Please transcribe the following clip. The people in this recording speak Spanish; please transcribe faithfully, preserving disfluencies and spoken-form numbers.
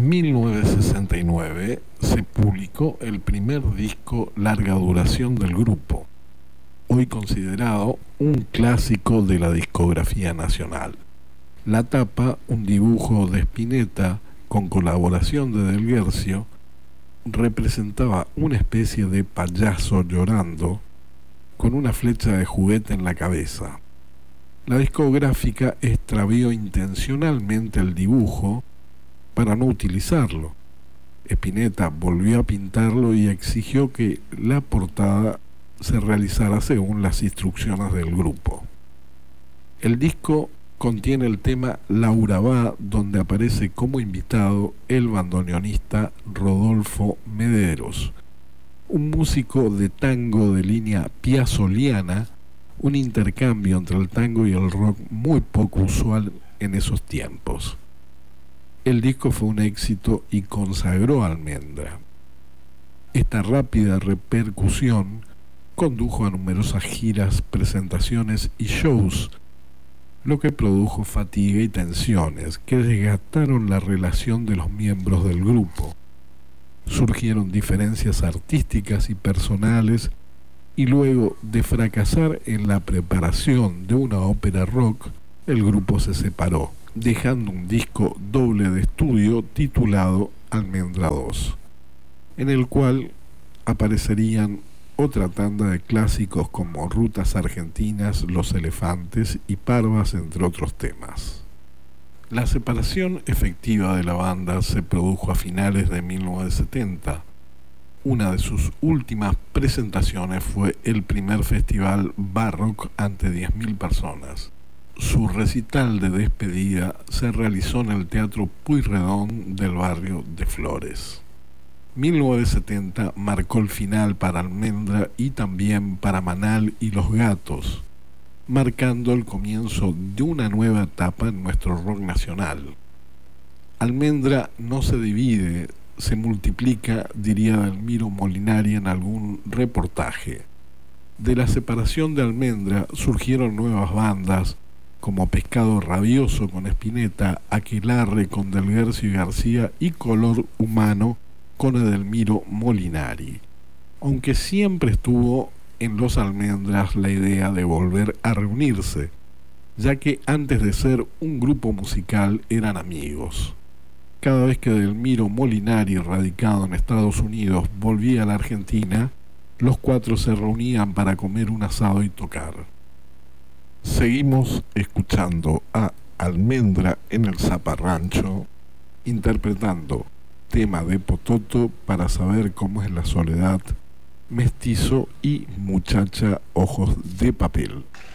En mil novecientos sesenta y nueve se publicó el primer disco larga duración del grupo, hoy considerado un clásico de la discografía nacional. La tapa, un dibujo de Spinetta con colaboración de Del Guercio, representaba una especie de payaso llorando con una flecha de juguete en la cabeza. La discográfica extravió intencionalmente el dibujo para no utilizarlo. Spinetta volvió a pintarlo y exigió que la portada se realizara según las instrucciones del grupo. El disco contiene el tema Laura va, donde aparece como invitado el bandoneonista Rodolfo Mederos, un músico de tango de línea piazzoliana, un intercambio entre el tango y el rock muy poco usual en esos tiempos. El disco fue un éxito y consagró a Almendra. Esta rápida repercusión condujo a numerosas giras, presentaciones y shows, lo que produjo fatiga y tensiones que desgastaron la relación de los miembros del grupo. Surgieron diferencias artísticas y personales, y luego de fracasar en la preparación de una ópera rock, el grupo se separó, dejando un disco doble de estudio titulado Almendra dos, en el cual aparecerían otra tanda de clásicos como Rutas Argentinas, Los Elefantes y Parvas, entre otros temas. La separación efectiva de la banda se produjo a finales de mil novecientos setenta. Una de sus últimas presentaciones fue el primer festival Barrock ante diez mil personas. Su recital de despedida se realizó en el Teatro Pueyrredón del barrio de Flores. mil novecientos setenta marcó el final para Almendra y también para Manal y Los Gatos, marcando el comienzo de una nueva etapa en nuestro rock nacional. Almendra no se divide, se multiplica, diría Dalmiro Molinari en algún reportaje. De la separación de Almendra surgieron nuevas bandas como Pescado Rabioso con Spinetta, Aquelarre con Del Guercio y García y Color Humano con Edelmiro Molinari, aunque siempre estuvo en los Almendras la idea de volver a reunirse, ya que antes de ser un grupo musical eran amigos. Cada vez que Edelmiro Molinari, radicado en Estados Unidos, volvía a la Argentina, los cuatro se reunían para comer un asado y tocar. Seguimos escuchando a Almendra en el Zaparrancho, interpretando tema de Pototo, Para saber cómo es la soledad, Mestizo y Muchacha ojos de papel.